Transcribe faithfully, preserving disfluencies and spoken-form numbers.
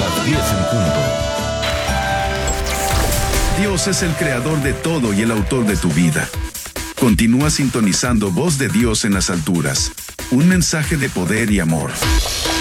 las diez en punto. Dios es el creador de todo y el autor de tu vida. Continúa sintonizando Voz de Dios en las alturas. Un mensaje de poder y amor.